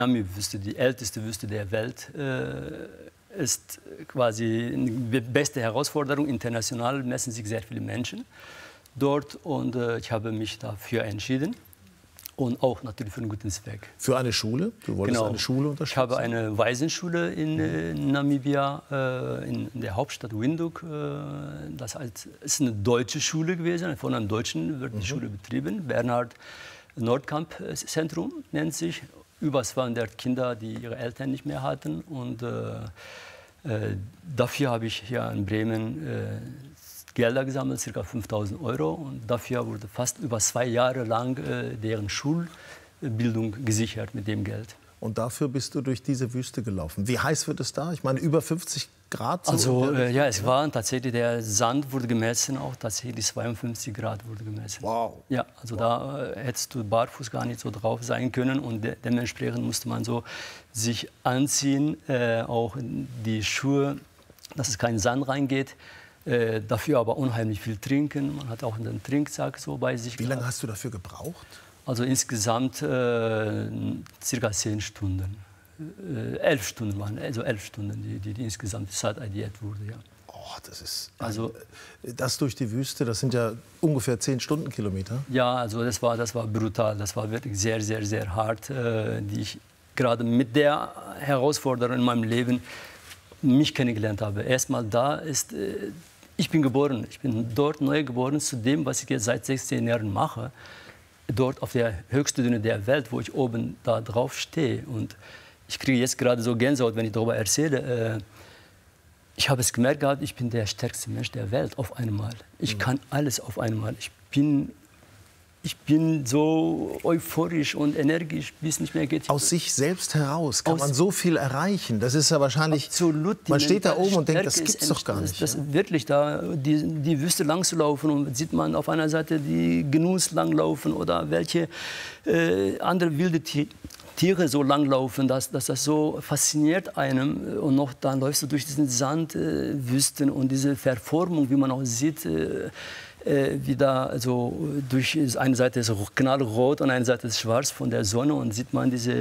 Namib-Wüste, die älteste Wüste der Welt, ist quasi die beste Herausforderung. International messen sich sehr viele Menschen dort und ich habe mich dafür entschieden. Und auch natürlich für einen guten Zweck. Für eine Schule? Du wolltest genau. eine Schule unterstützen? Ich habe eine Waisenschule in Namibia, in der Hauptstadt Windhoek. Das ist eine deutsche Schule gewesen. Von einem Deutschen wird die Schule betrieben. Bernhard Nordkamp Zentrum nennt sich. Über 200 Kinder, die ihre Eltern nicht mehr hatten. Und dafür habe ich hier in Bremen Gelder gesammelt, ca. 5.000 €. Und dafür wurde fast über 2 Jahre lang deren Schulbildung gesichert mit dem Geld. Und dafür bist du durch diese Wüste gelaufen. Wie heiß wird es da? Ich meine, über 50 Grad? So also ja, es war tatsächlich, der Sand wurde gemessen, auch tatsächlich 52 Grad wurde gemessen. Wow. Ja, also da hättest du barfuß gar nicht so drauf sein können und dementsprechend musste man so sich anziehen, auch die Schuhe, dass es kein Sand reingeht. Dafür aber unheimlich viel trinken. Man hat auch einen Trinksack so bei sich. Wie lange hast du dafür gebraucht? Also insgesamt circa 10 Stunden. 11 Stunden waren, also 11 Stunden, die insgesamt Zeit addiert wurde. Ja. Oh, das ist also das durch die Wüste, das sind ja ungefähr 10 Stundenkilometer. Ja, also das war brutal. Das war wirklich sehr, sehr, sehr hart, die ich gerade mit der Herausforderung in meinem Leben mich kennengelernt habe. Erstmal da ist, ich bin geboren, ich bin dort neu geboren zu dem, was ich jetzt seit 16 Jahren mache. Dort auf der höchsten Düne der Welt, wo ich oben da drauf stehe. Und ich kriege jetzt gerade so Gänsehaut, wenn ich darüber erzähle. Ich habe es gemerkt gehabt, ich bin der stärkste Mensch der Welt auf einmal. Ich kann alles auf einmal. Ich bin so euphorisch und energisch, wie es nicht mehr geht. Aus sich selbst heraus kann man so viel erreichen. Das ist ja wahrscheinlich. Absolut. Man steht da oben und denkt, das gibt's doch gar nicht. Das wirklich da, die Wüste lang zu laufen und sieht man auf einer Seite die Gnus langlaufen oder welche andere wilde Tiere so langlaufen, dass das so fasziniert einem. Und noch dann läufst du durch diesen Sandwüsten und diese Verformung, wie man auch sieht. Wie da also durch eine Seite ist knallrot und eine Seite ist schwarz von der Sonne und sieht man diese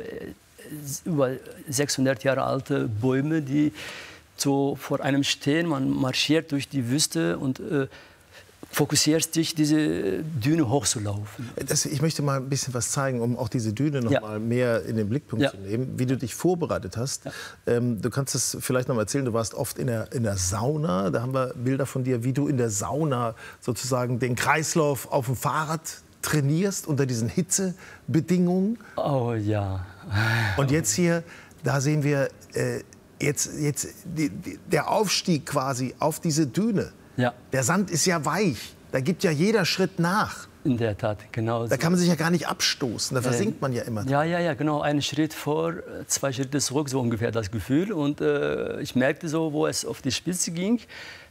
über 600 Jahre alte Bäume, die so vor einem stehen. Man marschiert durch die Wüste und fokussiert sich, diese Düne hochzulaufen. Ich möchte mal ein bisschen was zeigen, um auch diese Düne noch mal mehr in den Blickpunkt zu nehmen, wie du dich vorbereitet hast. Du kannst es vielleicht noch mal erzählen, du warst oft in der Sauna. Da haben wir Bilder von dir, wie du in der Sauna sozusagen den Kreislauf auf dem Fahrrad trainierst unter diesen Hitzebedingungen. Oh ja. Und jetzt hier, da sehen wir jetzt der Aufstieg quasi auf diese Düne. Ja. Der Sand ist ja weich, da gibt ja jeder Schritt nach. In der Tat, genau. Da kann man sich ja gar nicht abstoßen, da versinkt man ja immer. Ja, genau. Einen Schritt vor, 2 Schritte zurück, so ungefähr das Gefühl. Und ich merkte so, wo es auf die Spitze ging,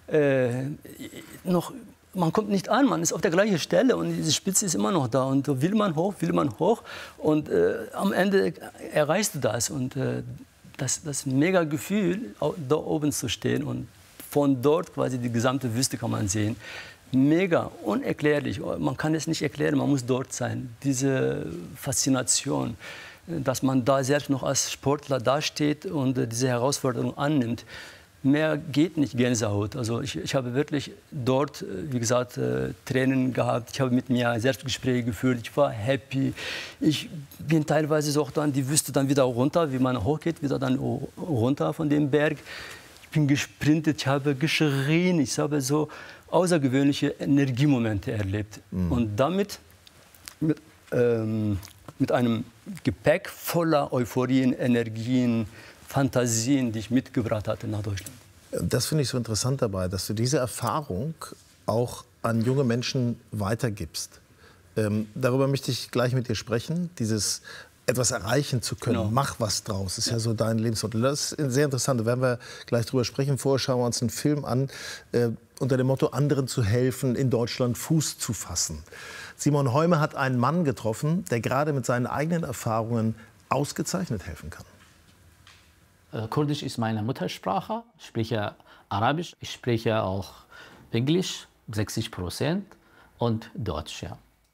man kommt nicht an, man ist auf der gleichen Stelle und diese Spitze ist immer noch da. Und so will man hoch. Und am Ende erreichst du das. Und das mega Gefühl, da oben zu stehen und von dort quasi die gesamte Wüste kann man sehen. Mega, unerklärlich. Man kann es nicht erklären, man muss dort sein. Diese Faszination, dass man da selbst noch als Sportler dasteht und diese Herausforderung annimmt. Mehr geht nicht, Gänsehaut. Also ich habe wirklich dort, wie gesagt, Tränen gehabt. Ich habe mit mir Selbstgespräche geführt. Ich war happy. Ich bin teilweise so auch dann die Wüste dann wieder runter, wie man hochgeht, wieder dann runter von dem Berg. Ich bin gesprintet, ich habe geschrien, ich habe so außergewöhnliche Energiemomente erlebt. Und damit mit einem Gepäck voller Euphorien, Energien, Fantasien, die ich mitgebracht hatte nach Deutschland. Das finde ich so interessant dabei, dass du diese Erfahrung auch an junge Menschen weitergibst. Darüber möchte ich gleich mit dir sprechen, dieses etwas erreichen zu können. Genau. Mach was draus, ist ja so dein Lebensmotto. Das ist sehr interessant, da werden wir gleich drüber sprechen. Vorher schauen wir uns einen Film an, unter dem Motto, anderen zu helfen, in Deutschland Fuß zu fassen. Simon Heume hat einen Mann getroffen, der gerade mit seinen eigenen Erfahrungen ausgezeichnet helfen kann. Kurdisch ist meine Muttersprache, ich spreche Arabisch, ich spreche auch Englisch, 60%, und Deutsch, ja.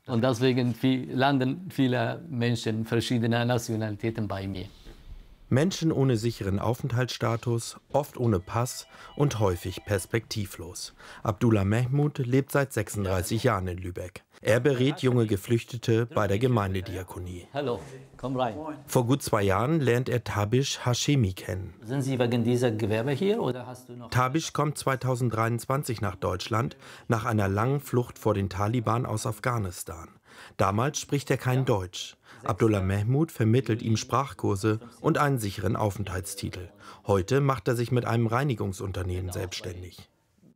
Und deswegen landen viele Menschen verschiedener Nationalitäten bei mir. Menschen ohne sicheren Aufenthaltsstatus, oft ohne Pass und häufig perspektivlos. Abdullah Mehmood lebt seit 36 Jahren in Lübeck. Er berät junge Geflüchtete bei der Gemeindediakonie. Hallo, komm rein. Vor gut 2 Jahren lernt er Tabish Hashemi kennen. Sind Sie wegen dieser Gewerbe hier oder hast du noch... Tabish kommt 2023 nach Deutschland, nach einer langen Flucht vor den Taliban aus Afghanistan. Damals spricht er kein Deutsch. Abdullah Mehmood vermittelt ihm Sprachkurse und einen sicheren Aufenthaltstitel. Heute macht er sich mit einem Reinigungsunternehmen selbstständig.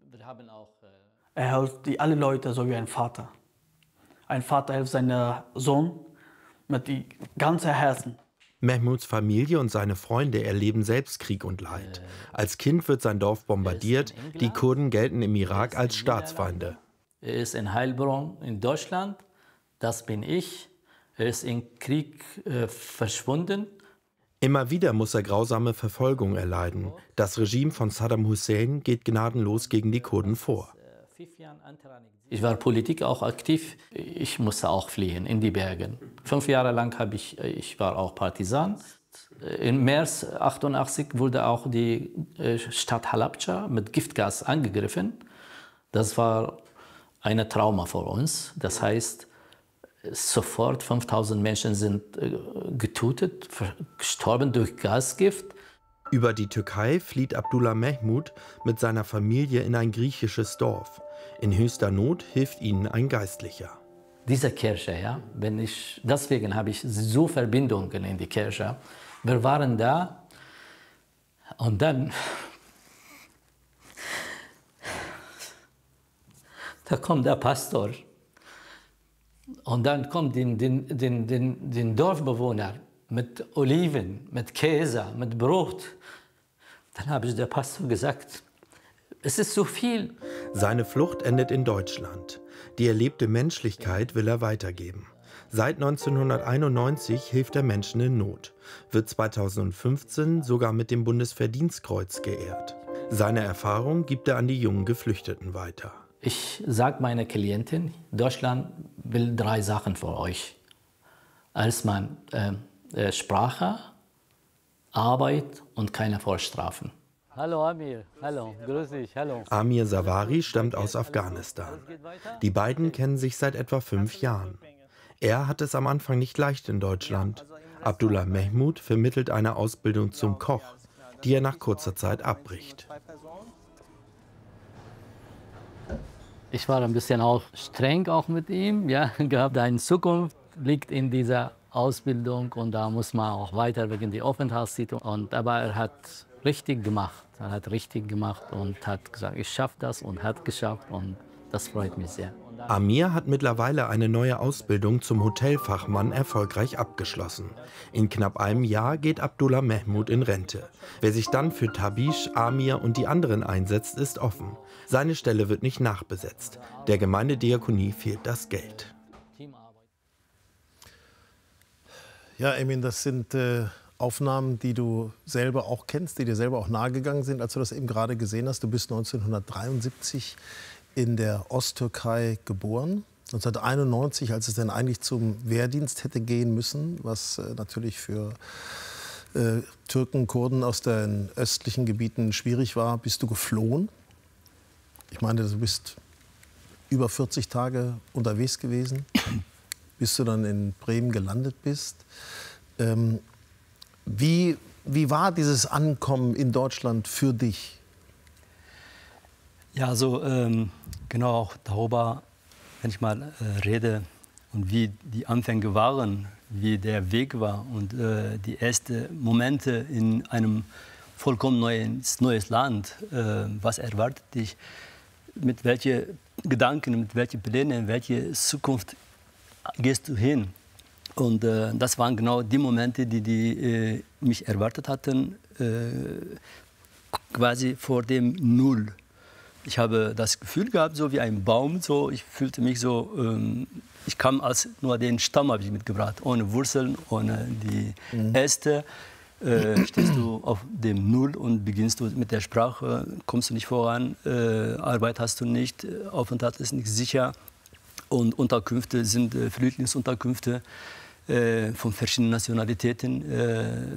Er hilft alle Leute so wie ein Vater. Ein Vater hilft seinem Sohn mit dem ganzen Herzen. Mehmoods Familie und seine Freunde erleben selbst Krieg und Leid. Als Kind wird sein Dorf bombardiert. Die Kurden gelten im Irak als Staatsfeinde. Er ist in Heilbronn in Deutschland. Das bin ich. Er ist im Krieg verschwunden. Immer wieder muss er grausame Verfolgung erleiden. Das Regime von Saddam Hussein geht gnadenlos gegen die Kurden vor. Ich war politisch auch aktiv. Ich musste auch fliehen in die Berge. 5 Jahre lang ich war auch Partisan. Im März 1988 wurde auch die Stadt Halabja mit Giftgas angegriffen. Das war ein Trauma für uns. Das heißt, sofort 5000 Menschen sind getötet, gestorben durch Gasgift. Über die Türkei flieht Abdullah Mehmood mit seiner Familie in ein griechisches Dorf. In höchster Not hilft ihnen ein Geistlicher. Diese Kirche, ja, deswegen habe ich so Verbindungen in die Kirche. Wir waren da und dann da kommt der Pastor und dann kommt den Dorfbewohner mit Oliven, mit Käse, mit Brot. Dann habe ich der Pastor gesagt, es ist zu viel. Seine Flucht endet in Deutschland. Die erlebte Menschlichkeit will er weitergeben. Seit 1991 hilft er Menschen in Not, wird 2015 sogar mit dem Bundesverdienstkreuz geehrt. Seine Erfahrung gibt er an die jungen Geflüchteten weiter. Ich sage meiner Klientin, Deutschland will 3 Sachen für euch. Erstmal Sprache, Arbeit und keine Vorstrafen. Hallo Amir, hallo, grüß dich, hallo. Amir Savari stammt aus Afghanistan. Die beiden kennen sich seit etwa 5 Jahren. Er hat es am Anfang nicht leicht in Deutschland. Abdullah Mehmood vermittelt eine Ausbildung zum Koch, die er nach kurzer Zeit abbricht. Ich war ein bisschen auch streng auch mit ihm, ja, gehabt, eine Zukunft liegt in dieser Ausbildung und da muss man auch weiter wegen der Aufenthaltstitel. Aber er hat richtig gemacht. Er hat richtig gemacht und hat gesagt, ich schaffe das und hat geschafft und das freut mich sehr. Amir hat mittlerweile eine neue Ausbildung zum Hotelfachmann erfolgreich abgeschlossen. In knapp einem Jahr geht Abdullah Mehmood in Rente. Wer sich dann für Tabish, Amir und die anderen einsetzt, ist offen. Seine Stelle wird nicht nachbesetzt. Der Gemeindediakonie fehlt das Geld. Ja, Emin, das sind Aufnahmen, die du selber auch kennst, die dir selber auch nahegegangen sind, als du das eben gerade gesehen hast. Du bist 1973 in der Osttürkei geboren. 1991, als es dann eigentlich zum Wehrdienst hätte gehen müssen, was natürlich für Türken, Kurden aus den östlichen Gebieten schwierig war, bist du geflohen. Ich meine, du bist über 40 Tage unterwegs gewesen, bis du dann in Bremen gelandet bist. Wie war dieses Ankommen in Deutschland für dich? Ja, also genau auch darüber, wenn ich mal rede und wie die Anfänge waren, wie der Weg war und die ersten Momente in einem vollkommen neues Land, was erwartet dich, mit welchen Gedanken, mit welchen Plänen, in welche Zukunft gehst du hin? Und das waren genau die Momente, die mich erwartet hatten, quasi vor dem Null. Ich habe das Gefühl gehabt, so wie ein Baum, so, ich fühlte mich so, ich kam als nur den Stamm habe ich mitgebracht, ohne Wurzeln, ohne die Äste. Stehst du auf dem Null und beginnst du mit der Sprache, kommst du nicht voran, Arbeit hast du nicht, Aufenthalt ist nicht sicher. Und Unterkünfte sind Flüchtlingsunterkünfte von verschiedenen Nationalitäten.